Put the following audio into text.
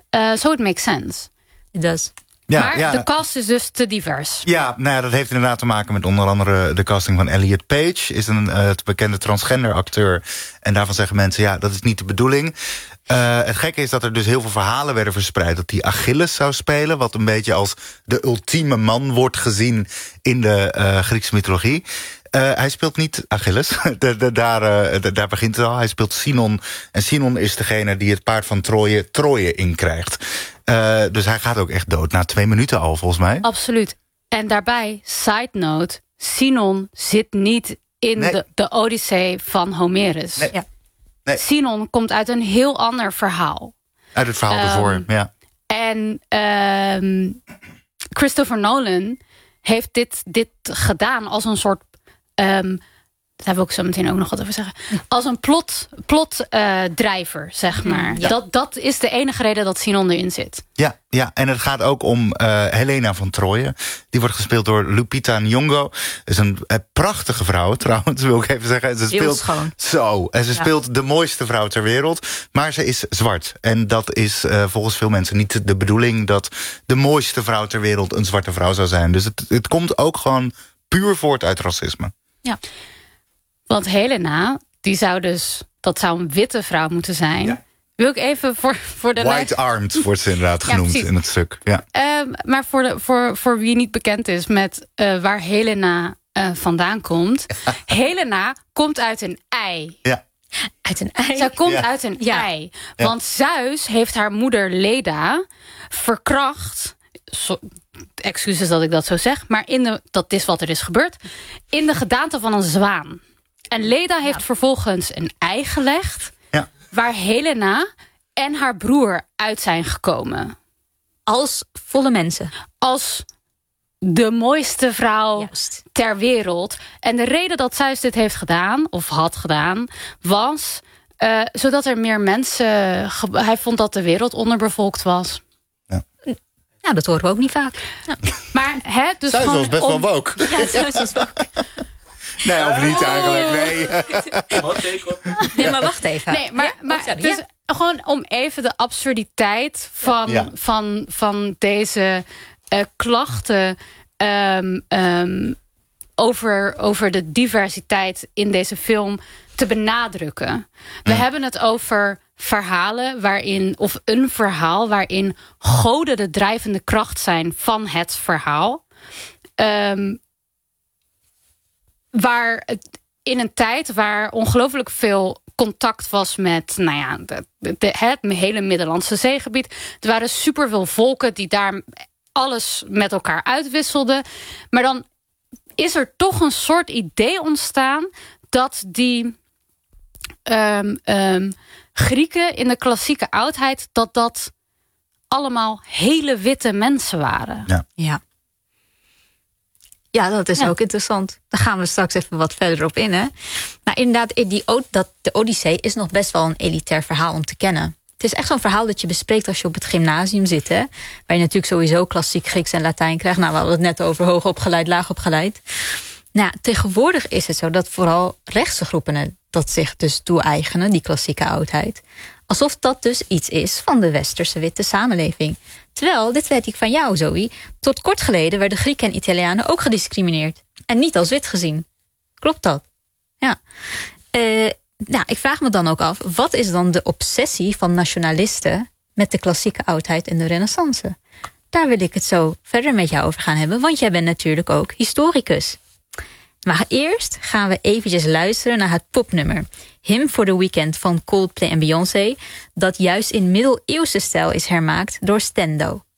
So it makes sense. It does. Ja, maar de cast is dus te divers. Ja, nou ja, dat heeft inderdaad te maken met onder andere de casting van Elliot Page. Is een bekende transgender acteur. En daarvan zeggen mensen, ja, dat is niet de bedoeling. Het gekke is dat er dus heel veel verhalen werden verspreid dat hij Achilles zou spelen, wat een beetje als de ultieme man wordt gezien in de Griekse mythologie. Hij speelt niet Achilles, daar begint het al. Hij speelt Sinon. En Sinon is degene die het paard van Troje inkrijgt. Dus hij gaat ook echt dood na 2 minuten al, volgens mij. Absoluut. En daarbij, side note, Sinon zit niet in de Odyssee van Homerus. Nee. Ja. Nee. Sinon komt uit een heel ander verhaal. Uit het verhaal ervoor, ja. En Christopher Nolan heeft dit gedaan als een soort... daar wil ik zo meteen ook nog wat over zeggen. Als een plotdrijver, zeg maar. Ja. Dat is de enige reden dat Sinon erin zit. Ja, en het gaat ook om Helena van Troje. Die wordt gespeeld door Lupita Nyong'o. Dat is een prachtige vrouw, trouwens, wil ik even zeggen. Ze speelt schoon. Zo. En ze speelt de mooiste vrouw ter wereld. Maar ze is zwart. En dat is volgens veel mensen niet de bedoeling dat de mooiste vrouw ter wereld een zwarte vrouw zou zijn. Dus het komt ook gewoon puur voort uit racisme. Ja. Want Helena, dat zou een witte vrouw moeten zijn. Ja. Wil ik even voor de White-armed wordt ze inderdaad genoemd in het stuk. Ja. Maar voor wie niet bekend is met waar Helena vandaan komt. Helena komt uit een ei. Ja. Uit een ei? Zij komt uit een ei. Want Zeus heeft haar moeder Leda verkracht. Excuses dat ik dat zo zeg. Maar dat is wat er is gebeurd. In de gedaante van een zwaan. En Leda heeft vervolgens een ei gelegd. Ja. Waar Helena en haar broer uit zijn gekomen. Als volle mensen. Als de mooiste vrouw ter wereld. En de reden dat Zeus dit heeft gedaan, of had gedaan, was zodat er meer mensen... Hij vond dat de wereld onderbevolkt was. Ja. Nou, dat horen we ook niet vaak. Ja. Maar dus Zeus was best wel woke. Ja, Zeus was woke. Nee, of niet eigenlijk, Nee, maar wacht even. Nee, maar dus gewoon om even de absurditeit van deze klachten over de diversiteit in deze film te benadrukken. We hebben het over verhalen of een verhaal waarin goden de drijvende kracht zijn van het verhaal. In een tijd waar ongelooflijk veel contact was met het hele Middellandse zeegebied. Er waren superveel volken die daar alles met elkaar uitwisselden. Maar dan is er toch een soort idee ontstaan dat die Grieken in de klassieke oudheid, dat allemaal hele witte mensen waren. Ja, dat is ook interessant. Daar gaan we straks even wat verder op in. Hè? Maar inderdaad, de Odyssee is nog best wel een elitair verhaal om te kennen. Het is echt zo'n verhaal dat je bespreekt als je op het gymnasium zit. Hè? Waar je natuurlijk sowieso klassiek Grieks en Latijn krijgt. Nou, we hadden het net over hoog opgeleid, laag opgeleid. Nou, tegenwoordig is het zo dat vooral rechtse groepen dat zich dus toe-eigenen, die klassieke oudheid. Alsof dat dus iets is van de westerse witte samenleving. Terwijl, dit weet ik van jou, Zoe, tot kort geleden werden Grieken en Italianen ook gediscrimineerd. En niet als wit gezien. Klopt dat? Ja. Ik vraag me dan ook af, wat is dan de obsessie van nationalisten met de klassieke oudheid en de Renaissance? Daar wil ik het zo verder met jou over gaan hebben, want jij bent natuurlijk ook historicus. Maar eerst gaan we eventjes luisteren naar het popnummer Hymn for the Weekend van Coldplay en Beyoncé, dat juist in middeleeuwse stijl is hermaakt door Stendo.